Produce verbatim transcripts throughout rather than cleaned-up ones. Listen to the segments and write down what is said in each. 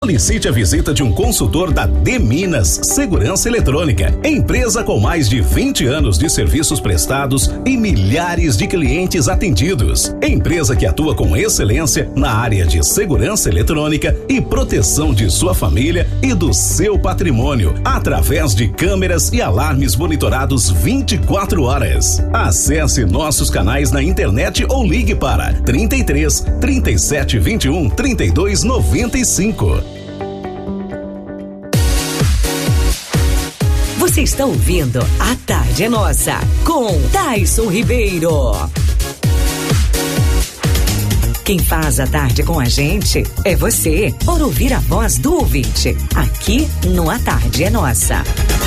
Solicite a visita de um consultor da D Minas Segurança Eletrônica, empresa com mais de vinte anos de serviços prestados e milhares de clientes atendidos. Empresa que atua com excelência na área de segurança eletrônica e proteção de sua família e do seu patrimônio, através de câmeras e alarmes monitorados vinte e quatro horas. Acesse nossos canais na internet ou ligue para trinta e três, trinta e sete, vinte e um, trinta e dois, noventa e cinco. Você está ouvindo A Tarde é Nossa, com Taison Ribeiro. Quem faz a tarde com a gente é você, por ouvir a voz do ouvinte, aqui no A Tarde é Nossa.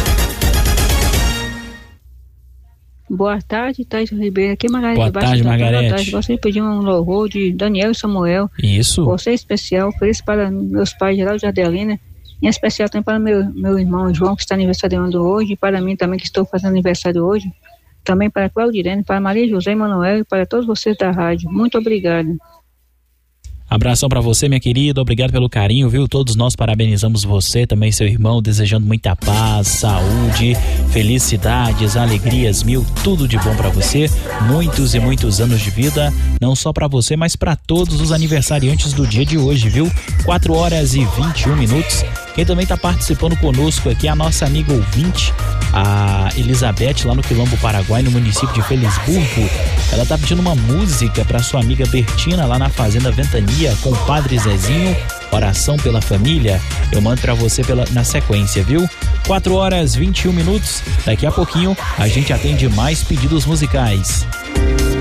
Boa tarde, Taison Ribeiro. Aqui é Margarete. Boa tarde, Margarete. Boa tarde. Gostaria de pedir um louvor de Daniel e Samuel. Isso. Você é especial, feliz para meus pais, Geraldo e Adelina. Em especial também para meu, meu irmão João, que está aniversariando hoje, e para mim também, que estou fazendo aniversário hoje. Também para Claudirene, para Maria José e Manuel e para todos vocês da rádio. Muito obrigada. Abração pra você, minha querida, obrigado pelo carinho, viu? Todos nós parabenizamos você, também seu irmão, desejando muita paz, saúde, felicidades, alegrias mil, tudo de bom pra você, muitos e muitos anos de vida, não só pra você, mas pra todos os aniversariantes do dia de hoje, viu? quatro horas e vinte e um minutos. Quem também tá participando conosco aqui é a nossa amiga ouvinte, a Elizabeth, lá no Quilombo Paraguai, no município de Felisburgo. Ela tá pedindo uma música pra sua amiga Bertina, lá na Fazenda Ventania, com o Padre Zezinho, Oração pela Família. Eu mando pra você pela, na sequência, viu? quatro horas e vinte e um minutos. Daqui a pouquinho a gente atende mais pedidos musicais.